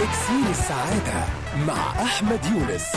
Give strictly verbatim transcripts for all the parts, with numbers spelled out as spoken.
إكسير السعادة مع أحمد يونس.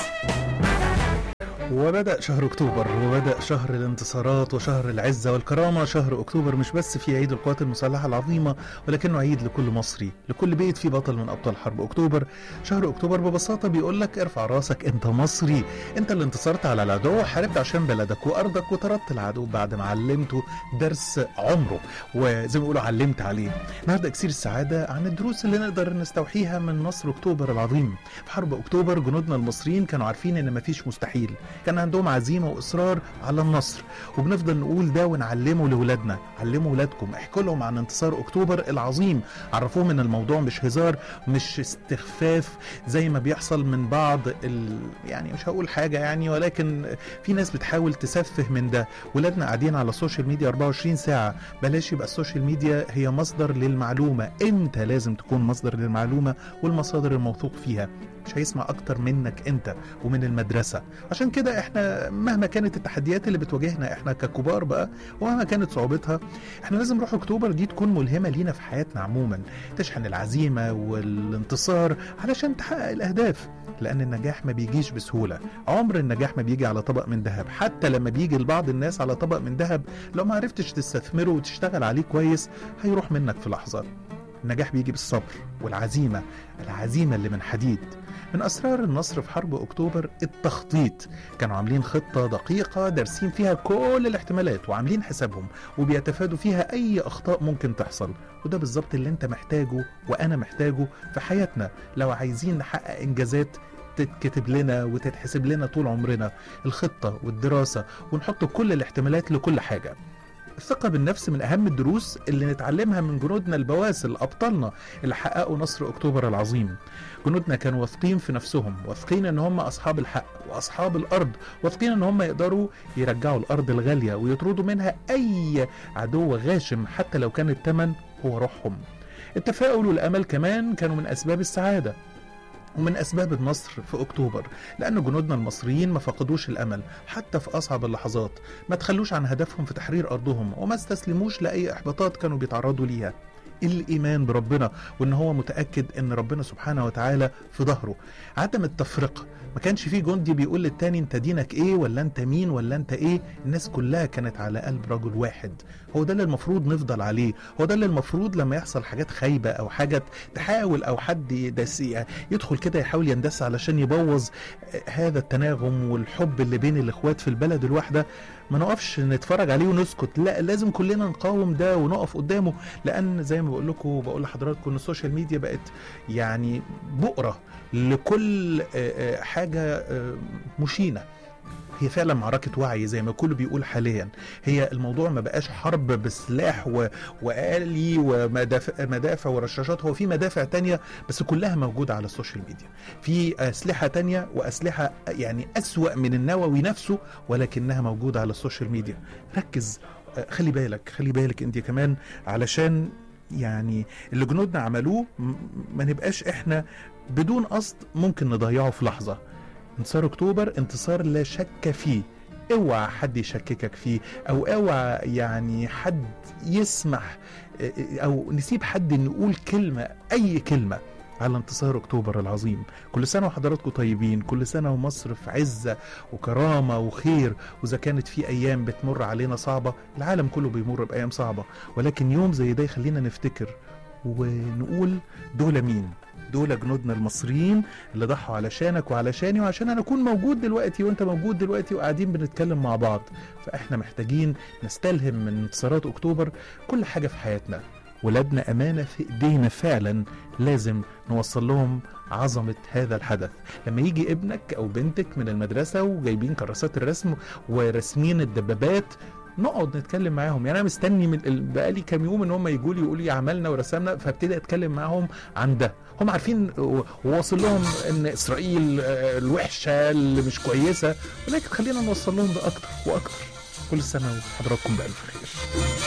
وبدأ شهر أكتوبر، وبدأ شهر الانتصارات وشهر العزة والكرامة. شهر أكتوبر مش بس في عيد القوات المسلحة العظيمة، ولكنه عيد لكل مصري، لكل بيت فيه بطل من أبطال حرب أكتوبر. شهر أكتوبر ببساطة بيقولك ارفع راسك، أنت مصري، أنت اللي انتصرت على العدو، حاربت عشان بلدك وأرضك وطردت العدو بعد ما علمته درس عمره، وزي ما بيقولوا علمت عليه. النهارده إكسير السعادة عن الدروس اللي نقدر نستوحيها من نصر أكتوبر العظيم. في حرب أكتوبر جنودنا المصريين كانوا عارفين إن مفيش مستحيل، كان عندهم عزيمة وإصرار على النصر، وبنفضل نقول ده ونعلمه لولادنا. علموا ولادكم، احكوا لهم عن انتصار أكتوبر العظيم، عرفوهم ان الموضوع مش هزار، مش استخفاف زي ما بيحصل من بعض ال... يعني مش هقول حاجة يعني، ولكن في ناس بتحاول تسفه من ده. ولادنا قاعدين على السوشيال ميديا أربعة وعشرين ساعة، بلاش يبقى السوشيال ميديا هي مصدر للمعلومة، انت لازم تكون مصدر للمعلومة والمصادر الموثوق فيها. مش هيسمع اكتر منك انت ومن المدرسة. عشان كده احنا مهما كانت التحديات اللي بتواجهنا احنا ككبار بقى، ومهما كانت صعوبتها، احنا لازم روح اكتوبر دي تكون ملهمة لينا في حياتنا عموما، تشحن العزيمة والانتصار علشان تحقق الاهداف. لان النجاح ما بيجيش بسهولة، عمر النجاح ما بيجي على طبق من ذهب. حتى لما بيجي لبعض الناس على طبق من ذهب، لو ما عرفتش تستثمره وتشتغل عليه كويس هيروح منك في لحظة. النجاح بيجي بالصبر والعزيمة، العزيمة اللي من حديد. من أسرار النصر في حرب أكتوبر التخطيط. كانوا عاملين خطة دقيقة دارسين فيها كل الاحتمالات وعاملين حسابهم، وبيتفادوا فيها أي أخطاء ممكن تحصل. وده بالظبط اللي انت محتاجه وأنا محتاجه في حياتنا لو عايزين نحقق إنجازات تتكتب لنا وتتحسب لنا طول عمرنا. الخطة والدراسة، ونحط كل الاحتمالات لكل حاجة. الثقة بالنفس من أهم الدروس اللي نتعلمها من جنودنا البواسل، أبطالنا اللي حققوا نصر أكتوبر العظيم. جنودنا كانوا واثقين في نفسهم، واثقين ان هم أصحاب الحق وأصحاب الأرض، واثقين ان هم يقدروا يرجعوا الأرض الغالية ويطردوا منها أي عدو غاشم حتى لو كان الثمن هو روحهم. التفاؤل والأمل كمان كانوا من أسباب السعادة ومن أسباب النصر في أكتوبر، لأن جنودنا المصريين ما فقدوش الأمل حتى في أصعب اللحظات، ما تخلوش عن هدفهم في تحرير أرضهم، وما استسلموش لأي إحباطات كانوا بيتعرضوا ليها. الإيمان بربنا، وإن هو متأكد إن ربنا سبحانه وتعالى في ظهره. عدم التفرقة، ما كانش فيه جندي بيقول للتاني انت دينك ايه، ولا انت مين، ولا انت ايه. الناس كلها كانت على قلب رجل واحد. هو ده اللي المفروض نفضل عليه، هو ده اللي المفروض لما يحصل حاجات خايبة او حاجة تحاول او حد يدخل كده يحاول يندس علشان يبوظ هذا التناغم والحب اللي بين الاخوات في البلد الواحدة، ما نقفش نتفرج عليه ونسكت. لا، لازم كلنا نقاوم ده ونقف قدامه. لان زي ما بقول لكم وبقول لحضراتكم ان السوشيال ميديا بقت يعني بؤرة لكل حاجة مشينة. هي فعلا معركة وعي زي ما كله بيقول حاليا. هي الموضوع ما بقاش حرب بسلاح و... وآلي ومدافع مدافع ورشاشات، هو في مدافع تانية بس كلها موجودة على السوشيال ميديا. في أسلحة تانية وأسلحة يعني أسوأ من النووي نفسه، ولكنها موجودة على السوشيال ميديا. ركز، خلي بالك خلي بالك انت كمان، علشان يعني اللي جنودنا عملوه ما نبقاش احنا بدون قصد ممكن نضيعه في لحظة. انتصار أكتوبر انتصار لا شك فيه، اوعى حد يشككك فيه، او اوعى يعني حد يسمح او نسيب حد نقول كلمة، اي كلمة على انتصار أكتوبر العظيم. كل سنة وحضراتكم طيبين، كل سنة ومصر في عزة وكرامة وخير. وإذا كانت في أيام بتمر علينا صعبة، العالم كله بيمر بأيام صعبة، ولكن يوم زي ده يخلينا نفتكر ونقول دول مين؟ دول جنودنا المصريين اللي ضحوا علشانك وعلشاني وعشان أنا أكون موجود دلوقتي وأنت موجود دلوقتي وقاعدين بنتكلم مع بعض. فإحنا محتاجين نستلهم من انتصارات أكتوبر كل حاجة في حياتنا. ولادنا أمانة في إيدينا فعلا، لازم نوصل لهم عظمة هذا الحدث. لما يجي ابنك أو بنتك من المدرسة وجايبين كراسات الرسم ورسمين الدبابات، نقعد نتكلم معاهم. يعني انا مستني من بقالي كام يوم ان هم يجوا لي يقولوا لي عملنا ورسمنا، فابتدي اتكلم معاهم عن ده. هم عارفين وواصل لهم ان اسرائيل الوحشه اللي مش كويسه، ولكن خلينا نوصل لهم ده اكتر واكتر. كل سنه وحضراتكم بألف خير.